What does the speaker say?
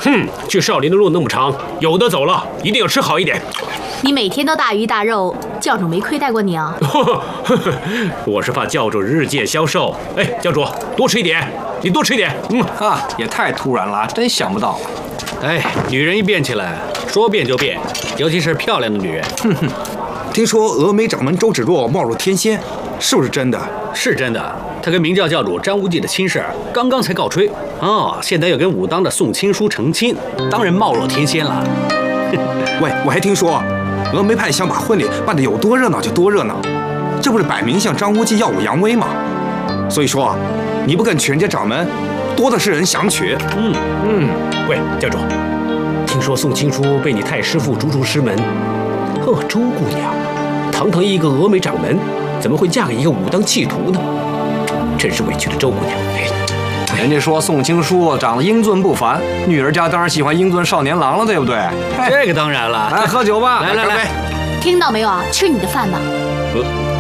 哼，去少林的路那么长，有的走了，一定要吃好一点。 你每天都大鱼大肉，教主没亏待过你啊？ 我是怕教主日渐消瘦。哎，教主多吃一点，你多吃一点。 也太突然了，真想不到。 哎，女人一变起来，说变就变，尤其是漂亮的女人。 听说峨眉掌门周芷若貌若天仙，是不是真的？ 是真的。她跟明教教主张无忌的亲事刚刚才告吹，现在又跟武当的宋青书成亲，当然貌若天仙了。 喂，我还听说，峨眉派想把婚礼办得有多热闹就多热闹，这不是摆明向张无忌耀武扬威吗？所以说，你不跟全家掌门，多的是人想娶。 喂，教主，听说宋青书被你太师父逐出师门。周姑娘，堂堂一个峨眉掌门，怎么会嫁给一个武当弃徒呢？真是委屈了周姑娘。 人家说宋青书长得英俊不凡，女儿家当然喜欢英俊少年郎了，对不对？ 这个当然了。 来喝酒吧， 来， 听到没有啊？吃你的饭吧。